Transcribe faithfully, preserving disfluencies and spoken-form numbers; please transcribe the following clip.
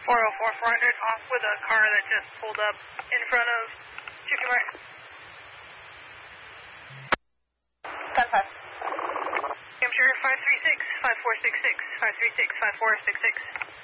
four oh four, four hundred, off with a car that just pulled up in front of Chicken Mart. ten five. Hampshire five three six, five four six six, five three six, five four six six.